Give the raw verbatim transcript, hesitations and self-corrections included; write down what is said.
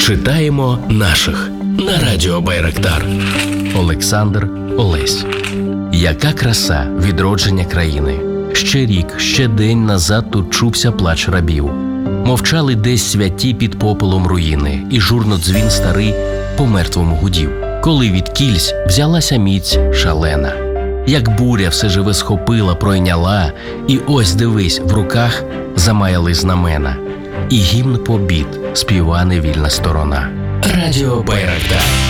Читаємо наших на радіо Байрактар. Олександр Олесь. Яка краса відродження країни. Ще рік, ще день назад тут чувся плач рабів. Мовчали десь святі під попелом руїни, і журно дзвін старий по мертвому гудів. Коли від кільсь взялася міць шалена, як буря все живе схопила, пройняла, і ось дивись, в руках замаяли знамена, і гімн побід співа невільна сторона. Радіо Байрактар.